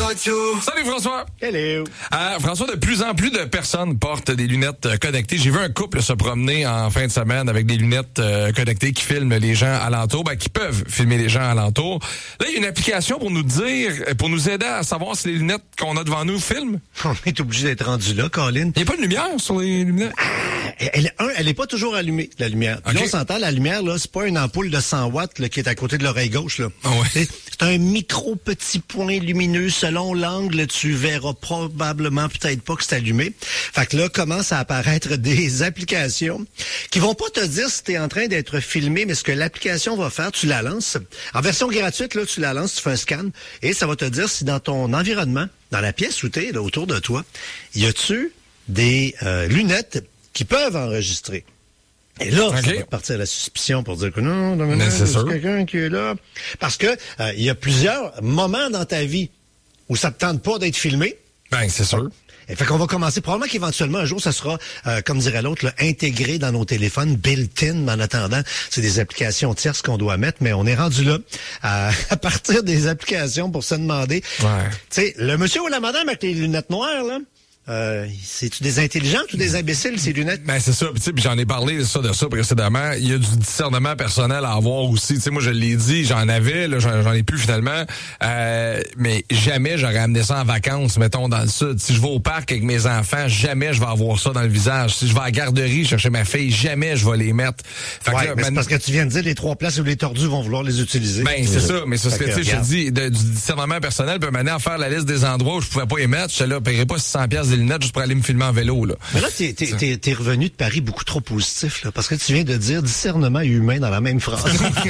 Salut François. Hello. François, de plus en plus de personnes portent des lunettes connectées. J'ai vu un couple se promener en fin de semaine avec des lunettes connectées qui filment les gens alentour, qui peuvent filmer les gens alentour. Là, il y a une application pour nous dire, pour nous aider à savoir si les lunettes qu'on a devant nous filment. On est obligé d'être rendu là, Colin. Il n'y a pas de lumière sur les lunettes? Elle est pas toujours allumée, la lumière. Puis là, on s'entend, la lumière, là, c'est pas une ampoule de 100 watts là, qui est à côté de l'oreille gauche. Là. Ah ouais. C'est un micro petit point lumineux. Selon l'angle, tu verras probablement peut-être pas que c'est allumé. Fait que là, commencent à apparaître des applications qui vont pas te dire si tu es en train d'être filmé, mais ce que l'application va faire, tu la lances. En version gratuite, là, tu la lances, tu fais un scan, et ça va te dire si dans ton environnement, dans la pièce où tu es, là, autour de toi, y a-tu des lunettes qui peuvent enregistrer. Et là, ça va partir à la suspicion pour dire que non, c'est quelqu'un qui est là. Parce que il y a plusieurs moments dans ta vie où ça te tente pas d'être filmé. Ben, c'est sûr. Et fait qu'on va commencer. Probablement qu'éventuellement, un jour, ça sera, comme dirait l'autre, là, intégré dans nos téléphones, built-in. En attendant, c'est des applications tierces qu'on doit mettre, mais on est rendu là à partir des applications pour se demander. Ouais. Tu sais, le monsieur ou la madame avec les lunettes noires, là, c'est-tu des intelligents ou des imbéciles, ces lunettes? Ben, c'est ça. Puis j'en ai parlé de ça précédemment. Il y a du discernement personnel à avoir aussi. Tu sais, moi, je l'ai dit, j'en avais, là, j'en ai plus finalement. Mais jamais j'aurais amené ça en vacances, mettons, dans le sud. Si je vais au parc avec mes enfants, jamais je vais avoir ça dans le visage. Si je vais à la garderie chercher ma fille, jamais je vais les mettre. Fait ouais, que là, mais c'est parce que tu viens de dire les 3 places où les tordus vont vouloir les utiliser. Ben, c'est ça. Mais c'est ce que, tu sais, je te dis, du discernement personnel peut m'amener à faire la liste des endroits où je pouvais pas les mettre. J'étais là, paierais pas 600$ des lunettes juste pour aller me filmer en vélo, là. Mais là, t'es revenu de Paris beaucoup trop positif, là, parce que tu viens de dire discernement et humain dans la même phrase.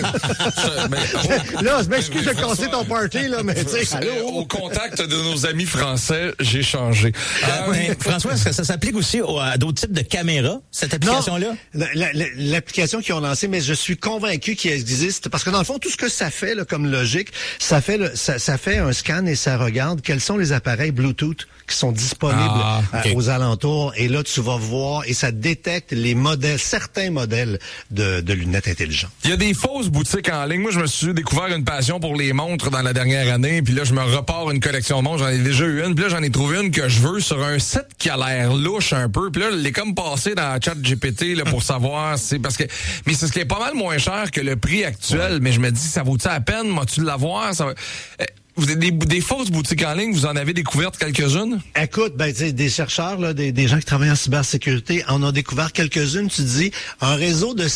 Là, je m'excuse de casser ton party, là, mais tu sais, au contact de nos amis français, j'ai changé. François, est-ce que ça s'applique aussi à d'autres types de caméras, cette application-là? Non, l'application qu'ils ont lancée, mais je suis convaincu qu'il existe, parce que dans le fond, tout ce que ça fait, là, comme logique, ça fait un scan et ça regarde quels sont les appareils Bluetooth qui sont disponibles aux alentours. Et là, tu vas voir, et ça détecte les modèles, certains modèles de lunettes intelligentes. Il y a des fausses boutiques en ligne. Moi, je me suis découvert une passion pour les montres dans la dernière année. Puis là, je me repars une collection de montres. J'en ai déjà eu une. Puis là, j'en ai trouvé une que je veux sur un site qui a l'air louche un peu. Puis là, elle est comme passée dans ChatGPT là, pour savoir. Mais c'est ce qui est pas mal moins cher que le prix actuel. Ouais. Mais je me dis, ça vaut-tu la peine? Moi-tu de l'avoir? Ça va... Vous avez des fausses boutiques en ligne, vous en avez découvertes quelques-unes? Écoute, ben, tu sais, des chercheurs, là, des gens qui travaillent en cybersécurité en ont découvert quelques-unes. Tu dis, un réseau de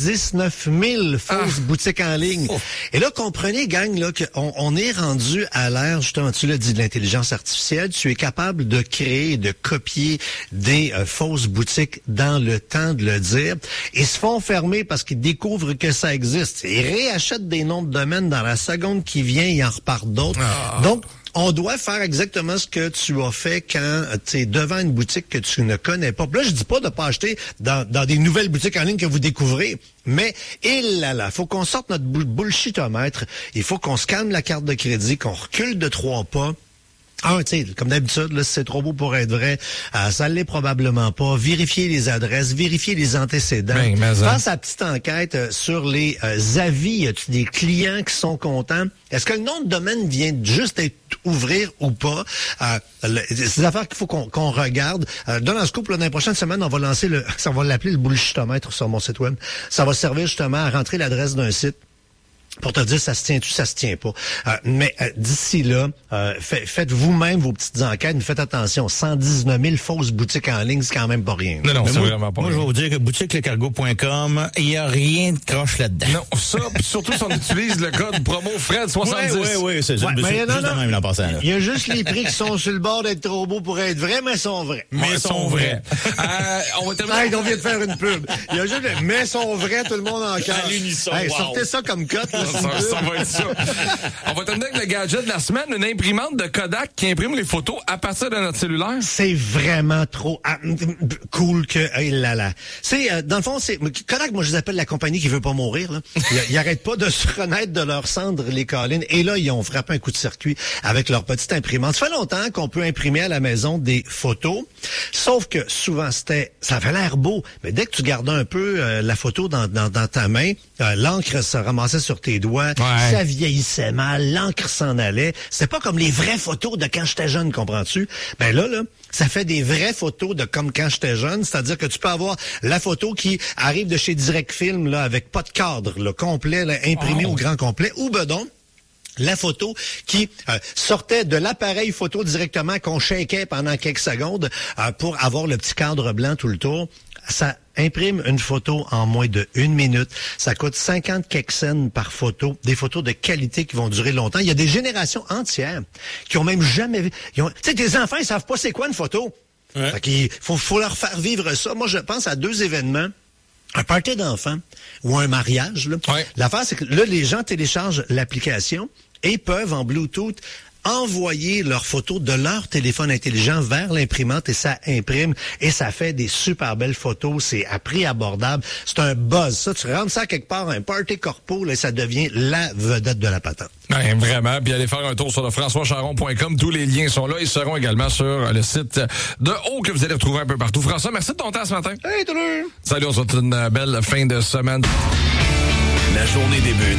119 000 fausses boutiques en ligne. Oh. Et là, comprenez, gang, là, qu'on est rendu à l'ère, justement, tu l'as dit, de l'intelligence artificielle. Tu es capable de créer et de copier des fausses boutiques dans le temps de le dire. Ils se font fermer parce qu'ils découvrent que ça existe. Ils réachètent des noms de domaine dans la seconde qui vient, ils en repartent d'autres. Donc, on doit faire exactement ce que tu as fait quand tu es devant une boutique que tu ne connais pas. Puis là, je dis pas de pas acheter dans des nouvelles boutiques en ligne que vous découvrez, mais il faut qu'on sorte notre bullshitomètre. Il faut qu'on scanne la carte de crédit, qu'on recule de 3 pas. Tu sais, comme d'habitude, là, si c'est trop beau pour être vrai, ça l'est probablement pas. Vérifier les adresses, vérifier les antécédents. Faire sa petite enquête sur les avis. Y a-t-il des clients qui sont contents? Est-ce que le nom de domaine vient juste être ouvrir ou pas? C'est des affaires qu'il faut qu'on regarde. Dans le scoop, là, dans les prochaines semaines, on va lancer on va l'appeler le bullshitomètre sur mon site web. Ça va servir justement à rentrer l'adresse d'un site pour te dire ça se tient-tu, ça se tient pas. Mais d'ici là, faites vous-même vos petites enquêtes, mais faites attention. 119 000 fausses boutiques en ligne, c'est quand même pas rien. Non, c'est vraiment pas rien. Moi, je vais vous dire que boutiquelecargo.com, il n'y a rien de croche là-dedans. Non, ça, puis surtout si on utilise le code promo Fred 70. Oui, c'est ça. Il y a juste les prix qui sont sur le bord d'être trop beaux pour être vrais, mais sont vrais. Mais sont vrais. On va terminer. On vient de faire une pub. Il y a juste mais sont vrais, tout le monde en cœur. À l'unisson. Sortez ça comme cote. Ça va être ça. On va terminer avec le gadget de la semaine, une imprimante de Kodak qui imprime les photos à partir de notre cellulaire. C'est vraiment trop cool que... C'est, dans le fond, c'est Kodak, moi je les appelle la compagnie qui veut pas mourir. Là. Ils arrêtent pas de se renaître de leurs cendres, les collines. Et là, ils ont frappé un coup de circuit avec leur petite imprimante. Ça fait longtemps qu'on peut imprimer à la maison des photos. Sauf que souvent, ça avait l'air beau, mais dès que tu gardais un peu la photo dans ta main, l'encre se ramassait sur tes doigts, ça vieillissait mal, l'encre s'en allait. C'était pas comme les vraies photos de quand j'étais jeune, comprends-tu? Ben là, ça fait des vraies photos de comme quand j'étais jeune, c'est-à-dire que tu peux avoir la photo qui arrive de chez Direct Film, là, avec pas de cadre, là, complet, là, imprimé au grand complet, ou bedon. La photo qui sortait de l'appareil photo directement qu'on shakeait pendant quelques secondes pour avoir le petit cadre blanc tout le tour. Ça imprime une photo en moins de 1 minute. Ça coûte 50 quelques cents par photo. Des photos de qualité qui vont durer longtemps. Il y a des générations entières qui ont même jamais vu. Tu sais, tes enfants, ils savent pas c'est quoi une photo. Ouais. Fait qu'il faut leur faire vivre ça. Moi, je pense à 2 événements. Un party d'enfants ou un mariage. Là. Ouais. L'affaire, c'est que là, les gens téléchargent l'application et peuvent en Bluetooth envoyer leurs photos de leur téléphone intelligent vers l'imprimante et ça imprime et ça fait des super belles photos. C'est à prix abordable. C'est un buzz, ça. Tu rentres ça quelque part, un party corpo, là, ça devient la vedette de la patente. Ouais, vraiment. Puis allez faire un tour sur le françoischaron.com. Tous les liens sont là. Ils seront également sur le site de Haut que vous allez retrouver un peu partout. François, merci de ton temps ce matin. Hey, salut! Salut, on se souhaite une belle fin de semaine. La journée débute